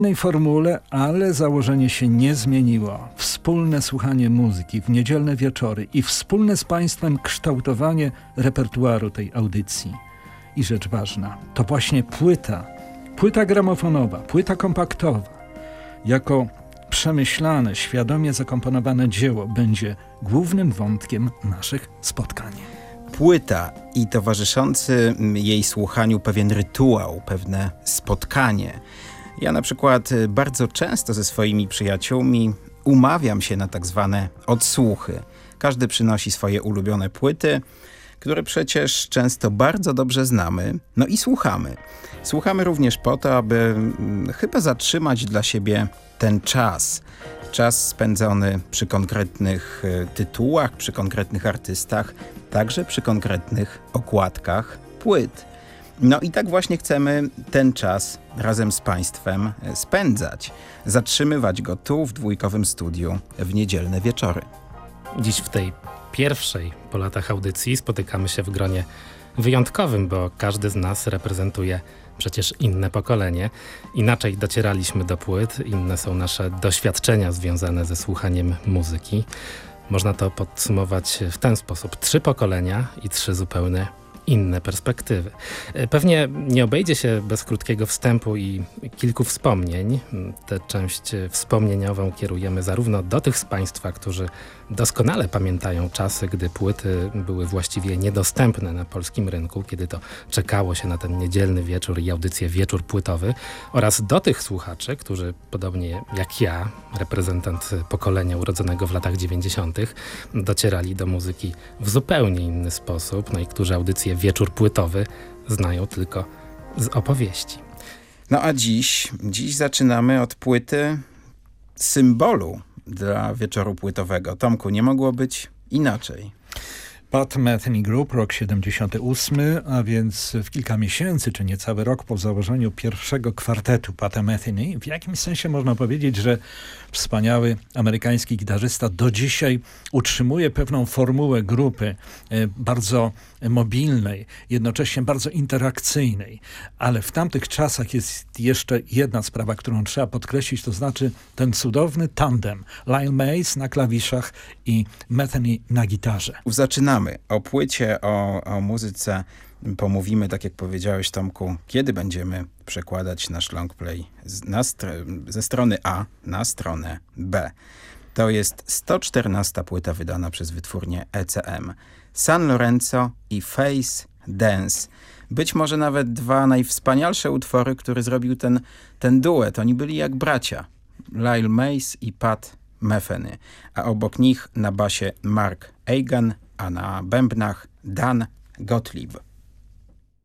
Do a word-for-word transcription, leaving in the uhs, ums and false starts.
innej formule, ale założenie się nie zmieniło. Wspólne słuchanie muzyki w niedzielne wieczory i wspólne z Państwem kształtowanie repertuaru tej audycji. I rzecz ważna, to właśnie płyta, płyta gramofonowa, płyta kompaktowa, jako przemyślane, świadomie zakomponowane dzieło będzie głównym wątkiem naszych spotkań. Płyta i towarzyszący jej słuchaniu pewien rytuał, pewne spotkanie. Ja na przykład bardzo często ze swoimi przyjaciółmi umawiam się na tak zwane odsłuchy. Każdy przynosi swoje ulubione płyty, które przecież często bardzo dobrze znamy, no i słuchamy. Słuchamy również po to, aby chyba zatrzymać dla siebie ten czas. Czas spędzony przy konkretnych tytułach, przy konkretnych artystach, także przy konkretnych okładkach płyt. No i tak właśnie chcemy ten czas razem z Państwem spędzać. Zatrzymywać go tu w dwójkowym studiu w niedzielne wieczory. Dziś w tej pierwszej po latach audycji spotykamy się w gronie wyjątkowym, bo każdy z nas reprezentuje przecież inne pokolenie. Inaczej docieraliśmy do płyt, inne są nasze doświadczenia związane ze słuchaniem muzyki. Można to podsumować w ten sposób. Trzy pokolenia i trzy zupełnie inne perspektywy. Pewnie nie obejdzie się bez krótkiego wstępu i kilku wspomnień. Tę część wspomnieniową kierujemy zarówno do tych z Państwa, którzy doskonale pamiętają czasy, gdy płyty były właściwie niedostępne na polskim rynku, kiedy to czekało się na ten niedzielny wieczór i audycję Wieczór Płytowy, oraz do tych słuchaczy, którzy podobnie jak ja, reprezentant pokolenia urodzonego w latach dziewięćdziesiątych, docierali do muzyki w zupełnie inny sposób, no i którzy audycję Wieczór Płytowy znają tylko z opowieści. No a dziś, dziś zaczynamy od płyty symbolu dla wieczoru płytowego. Tomku, nie mogło być inaczej. Pat Metheny Group, rok siedemdziesiąty ósmy, a więc w kilka miesięcy, czy niecały rok po założeniu pierwszego kwartetu Pata Metheny, w jakimś sensie można powiedzieć, że wspaniały amerykański gitarzysta do dzisiaj utrzymuje pewną formułę grupy e, bardzo mobilnej, jednocześnie bardzo interakcyjnej. Ale w tamtych czasach jest jeszcze jedna sprawa, którą trzeba podkreślić, to znaczy ten cudowny tandem Lyle Mays na klawiszach i Metheny na gitarze. Zaczynamy. O płycie, o, o muzyce pomówimy, tak jak powiedziałeś, Tomku, kiedy będziemy przekładać nasz longplay z, na str- ze strony A na stronę B. To jest sto czternasta płyta wydana przez wytwórnię E C M. San Lorenzo i Face Dance. Być może nawet dwa najwspanialsze utwory, które zrobił ten, ten duet. Oni byli jak bracia. Lyle Mays i Pat Metheny. A obok nich na basie Mark Egan, a na bębnach Dan Gottlieb.